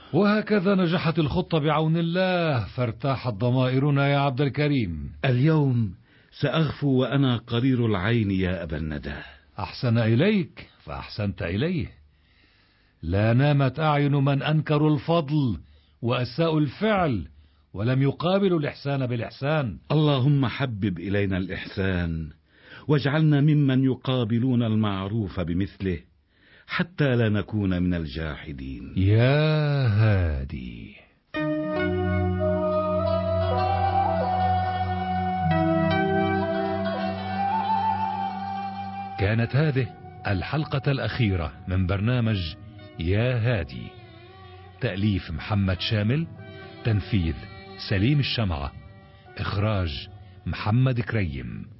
وهكذا نجحت الخطة بعون الله، فارتاحت ضمائرنا يا عبد الكريم. اليوم سأغفو وأنا قرير العين يا أبا الندى. أحسن إليك فأحسنت إليه. لا نامت أعين من أنكروا الفضل وأساءوا الفعل ولم يقابلوا الإحسان بالإحسان. اللهم حبب إلينا الإحسان واجعلنا ممن يقابلون المعروف بمثله حتى لا نكون من الجاحدين يا هادي. كانت هذه الحلقة الأخيرة من برنامج يا هادي. تأليف محمد شامل، تنفيذ سليم الشمعة، إخراج محمد كريم.